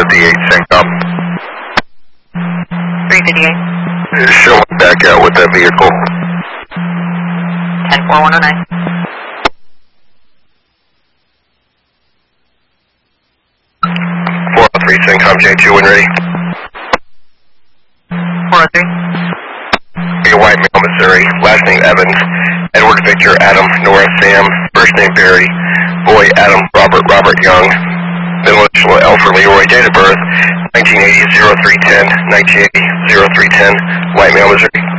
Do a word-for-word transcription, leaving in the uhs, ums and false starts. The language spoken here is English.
fifty-eight, sync up. three fifty-eight. Showing back out with that vehicle. ten four one oh nine. four oh three, Syncom J two when ready. four oh three. Your White Male, Missouri, last name Evans, Edward Victor Adam Nora Sam, first name Barry, boy Adam Robert Robert Young, middle initial L for Leroy, date of birth nineteen eighty, oh three ten, nineteen eighty, oh three ten, White Male, Missouri.